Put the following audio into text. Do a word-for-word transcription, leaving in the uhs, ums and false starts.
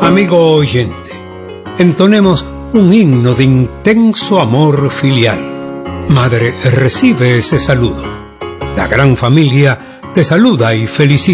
Amigo oyente, entonemos un himno de intenso amor filial. Madre, recibe ese saludo. La gran familia te saluda y felicita.